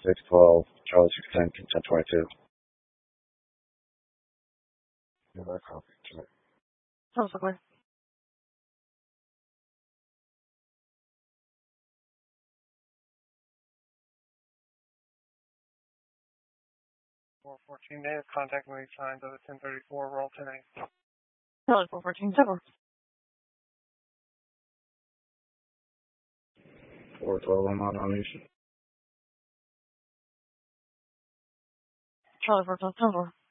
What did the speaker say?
612, Charlie 610, 1022. Yeah, that copy. Sounds clear. days, contact me signs of the 1034, roll 10A. Charlie 414, 7. 412, I'm on automation. Charlie 412, 10.